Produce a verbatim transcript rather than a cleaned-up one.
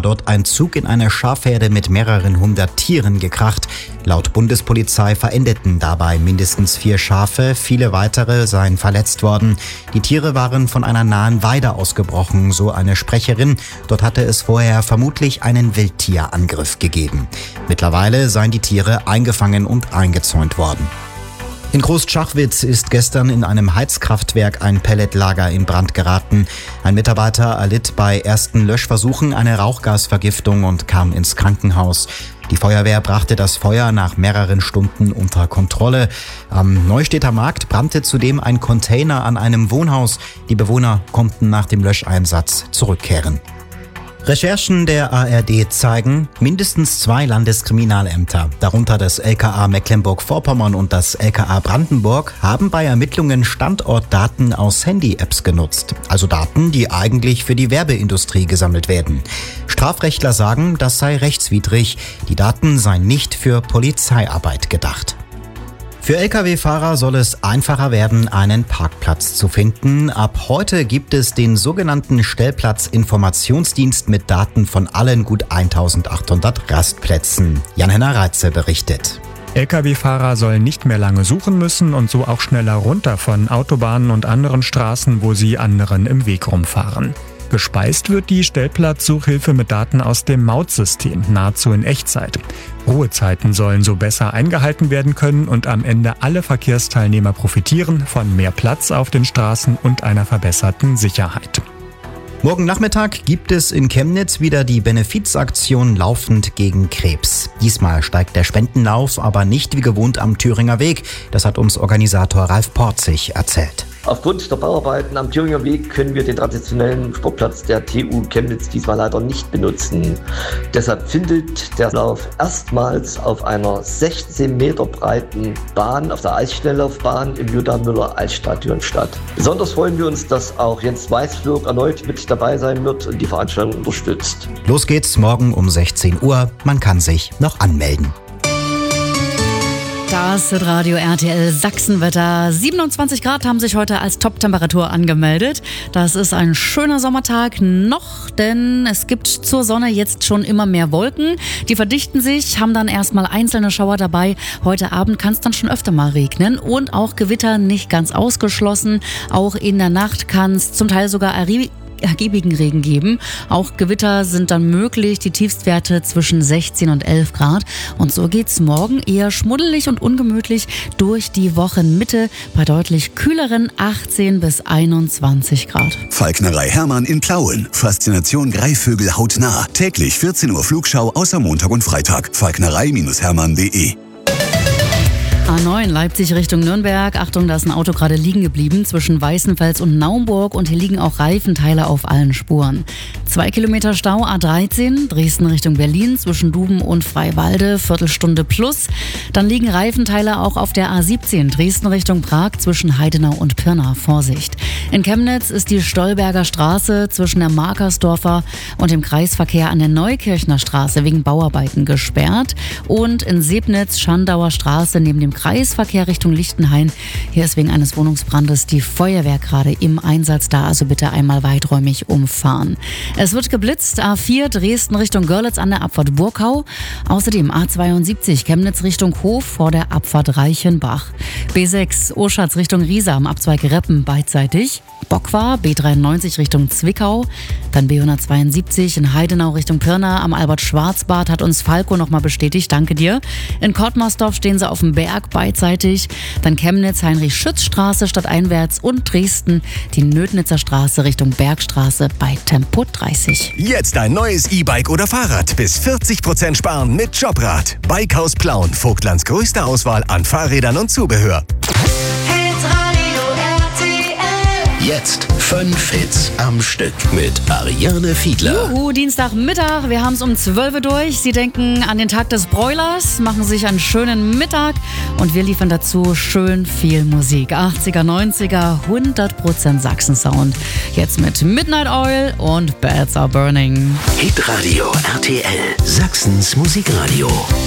war dort ein Zug in eine Schafherde mit mehreren hundert Tieren gekracht. Laut Bundespolizei verendeten dabei mindestens vier Schafe, viele weitere seien verletzt worden. Die Tiere waren von einer nahen Weide ausgebrochen, so eine Sprecherin. Dort hatte es vorher vermutlich einen Wildtierangriff gegeben. Mittlerweile seien die Tiere eingefangen und eingezäunt worden. In Großschachwitz ist gestern in einem Heizkraftwerk ein Pelletlager in Brand geraten. Ein Mitarbeiter erlitt bei ersten Löschversuchen eine Rauchgasvergiftung und kam ins Krankenhaus. Die Feuerwehr brachte das Feuer nach mehreren Stunden unter Kontrolle. Am Neustädter Markt brannte zudem ein Container an einem Wohnhaus. Die Bewohner konnten nach dem Löscheinsatz zurückkehren. Recherchen der A R D zeigen, mindestens zwei Landeskriminalämter, darunter das L K A Mecklenburg-Vorpommern und das L K A Brandenburg, haben bei Ermittlungen Standortdaten aus Handy-Apps genutzt. Also Daten, die eigentlich für die Werbeindustrie gesammelt werden. Strafrechtler sagen, das sei rechtswidrig. Die Daten seien nicht für Polizeiarbeit gedacht. Für L K W-Fahrer soll es einfacher werden, einen Parkplatz zu finden. Ab heute gibt es den sogenannten Stellplatzinformationsdienst mit Daten von allen gut eintausendachthundert Rastplätzen. Jan-Henner Reitze berichtet. L K W-Fahrer sollen nicht mehr lange suchen müssen und so auch schneller runter von Autobahnen und anderen Straßen, wo sie anderen im Weg rumfahren. Gespeist wird die Stellplatzsuchhilfe mit Daten aus dem Mautsystem, nahezu in Echtzeit. Ruhezeiten sollen so besser eingehalten werden können und am Ende alle Verkehrsteilnehmer profitieren von mehr Platz auf den Straßen und einer verbesserten Sicherheit. Morgen Nachmittag gibt es in Chemnitz wieder die Benefizaktion Laufend gegen Krebs. Diesmal steigt der Spendenlauf aber nicht wie gewohnt am Thüringer Weg. Das hat uns Organisator Ralf Porzig erzählt. Aufgrund der Bauarbeiten am Thüringer Weg können wir den traditionellen Sportplatz der T U Chemnitz diesmal leider nicht benutzen. Deshalb findet der Lauf erstmals auf einer sechzehn Meter breiten Bahn, auf der Eisschnelllaufbahn im Jutta-Müller-Eisstadion statt. Besonders freuen wir uns, dass auch Jens Weißflog erneut mit dabei sein wird und die Veranstaltung unterstützt. Los geht's morgen um sechzehn Uhr. Man kann sich noch anmelden. Das ist Radio R T L Sachsenwetter. siebenundzwanzig Grad haben sich heute als Top-Temperatur angemeldet. Das ist ein schöner Sommertag noch, denn es gibt zur Sonne jetzt schon immer mehr Wolken. Die verdichten sich, haben dann erstmal einzelne Schauer dabei. Heute Abend kann es dann schon öfter mal regnen und auch Gewitter nicht ganz ausgeschlossen. Auch in der Nacht kann es zum Teil sogar errie- ergiebigen Regen geben. Auch Gewitter sind dann möglich, die Tiefstwerte zwischen sechzehn und elf Grad. Und so geht's morgen eher schmuddelig und ungemütlich durch die Wochenmitte bei deutlich kühleren achtzehn bis einundzwanzig Grad. Falknerei Hermann in Plauen. Faszination Greifvögel hautnah. Täglich vierzehn Uhr Flugschau außer Montag und Freitag. falknerei Hermann punkt de A neun Leipzig Richtung Nürnberg. Achtung, da ist ein Auto gerade liegen geblieben zwischen Weißenfels und Naumburg und hier liegen auch Reifenteile auf allen Spuren. Zwei Kilometer Stau A dreizehn, Dresden Richtung Berlin zwischen Duben und Freiwalde, Viertelstunde plus. Dann liegen Reifenteile auch auf der A siebzehn, Dresden Richtung Prag zwischen Heidenau und Pirna. Vorsicht. In Chemnitz ist die Stolberger Straße zwischen der Markersdorfer und dem Kreisverkehr an der Neukirchner Straße wegen Bauarbeiten gesperrt. Und in Sebnitz Schandauer Straße neben dem Kreisverkehr Richtung Lichtenhain. Hier ist wegen eines Wohnungsbrandes die Feuerwehr gerade im Einsatz da, also bitte einmal weiträumig umfahren. Es wird geblitzt, A vier Dresden Richtung Görlitz an der Abfahrt Burkau. Außerdem A zweiundsiebzig Chemnitz Richtung Hof vor der Abfahrt Reichenbach. B sechs Oschatz Richtung Riesa am Abzweig Reppen beidseitig. Bockwar, B dreiundneunzig Richtung Zwickau, dann B hundertzweiundsiebzig in Heidenau Richtung Pirna am Albert-Schwarzbad hat uns Falco nochmal bestätigt, danke dir. In Kottmarsdorf stehen sie auf dem Berg beidseitig, dann Chemnitz Heinrich-Schütz-Straße stadteinwärts und Dresden die Nödnitzer Straße Richtung Bergstraße bei Tempo dreißig. Jetzt ein neues E-Bike oder Fahrrad, bis vierzig Prozent sparen mit Jobrad. Bikehaus Plauen, Vogtlands größte Auswahl an Fahrrädern und Zubehör. Jetzt fünf Hits am Stück mit Ariane Fiedler. Juhu, Dienstagmittag, wir haben es um zwölf Uhr durch. Sie denken an den Tag des Broilers, machen sich einen schönen Mittag und wir liefern dazu schön viel Musik. achtziger, neunziger, hundert Prozent Sachsen-Sound. Jetzt mit Midnight Oil und Beds Are Burning. Hitradio R T L, Sachsens Musikradio.